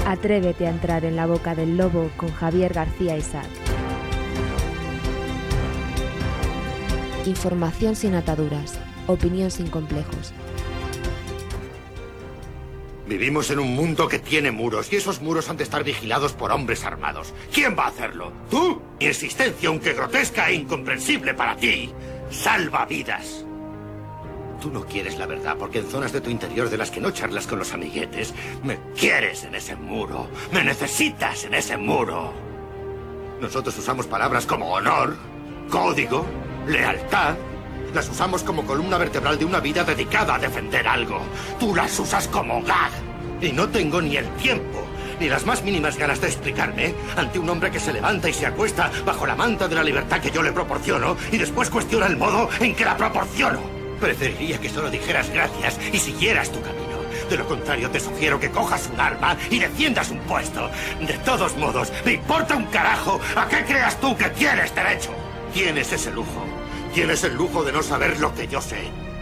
Atrévete a entrar en la boca del lobo con Javier García Isaac. Información sin ataduras, opinión sin complejos. Vivimos en un mundo que tiene muros y esos muros han de estar vigilados por hombres armados. ¿Quién va a hacerlo? ¿Tú? Mi existencia, aunque grotesca e incomprensible para ti, salva vidas. Tú no quieres la verdad porque en zonas de tu interior de las que no charlas con los amiguetes, me quieres en ese muro, me necesitas en ese muro. Nosotros usamos palabras como honor, código, lealtad. Las usamos como columna vertebral de una vida dedicada a defender algo. Tú las usas como gag. Y no tengo ni el tiempo, ni las más mínimas ganas de explicarme ante un hombre que se levanta y se acuesta bajo la manta de la libertad que yo le proporciono y después cuestiona el modo en que la proporciono. Preferiría que solo dijeras gracias y siguieras tu camino. De lo contrario, te sugiero que cojas un arma y defiendas un puesto. De todos modos, me importa un carajo a qué creas tú que tienes derecho. Tienes ese lujo. Tienes el lujo de no saber lo que yo sé.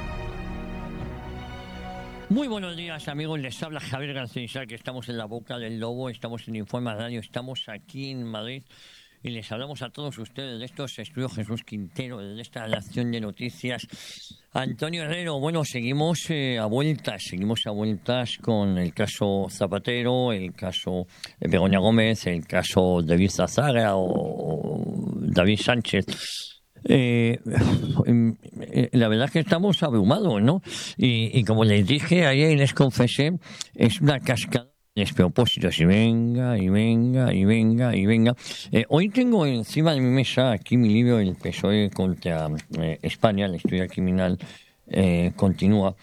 Muy buenos días, amigos. Les habla Javier García Isaac. Estamos en la boca del lobo, estamos en Informa Radio, estamos aquí en Madrid y les hablamos a todos ustedes de estos estudios Jesús Quintero, de esta redacción de noticias. Antonio Herrero, bueno, seguimos a vueltas con el caso Zapatero, el caso Begoña Gómez, el caso David Zazaga o David Sánchez. La verdad es que estamos abrumados, ¿no? Y como les dije ayer y les confesé, es una cascada de despropósitos y venga. Hoy tengo encima de mi mesa aquí mi libro El PSOE contra España, la historia criminal continúa.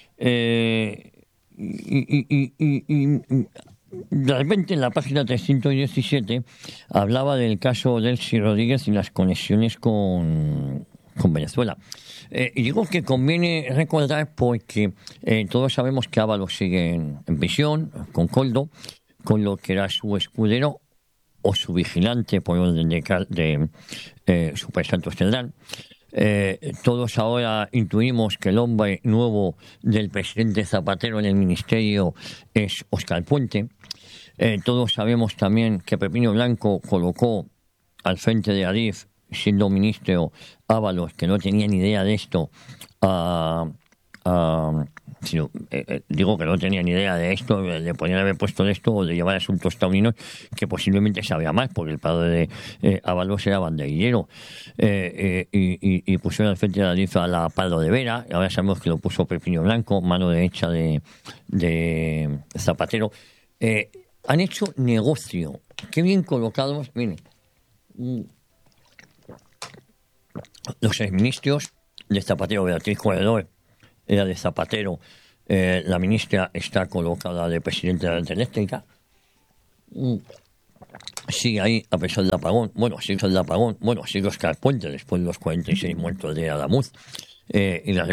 De repente en la página 317 hablaba del caso Delcy Rodríguez y las conexiones con Venezuela. Y digo que conviene recordar porque todos sabemos que Ábalos sigue en prisión con Koldo, con lo que era su escudero o su vigilante por orden de Super Santos Cerdán. Todos ahora intuimos que el hombre nuevo del presidente Zapatero en el ministerio es Óscar Puente. Todos sabemos también que Pepino Blanco colocó al frente de Adif, siendo ministro, Ábalos, que no tenía ni idea de esto, digo que no tenía ni idea de esto, le podían haber puesto de esto o de llevar asuntos taurinos que posiblemente sabía más, porque el padre de Ábalos era banderillero, y pusieron al frente de Adif a la Pardo de Vera, y ahora sabemos que lo puso Pepino Blanco, mano derecha de Zapatero. Han hecho negocio, qué bien colocados, miren. Los exministros de Zapatero, Beatriz Corredor era de Zapatero, la ministra está colocada de presidente de la red eléctrica. Sigue ahí a pesar del apagón, sigue Óscar Puente después de los 46 muertos de Adamuz, y las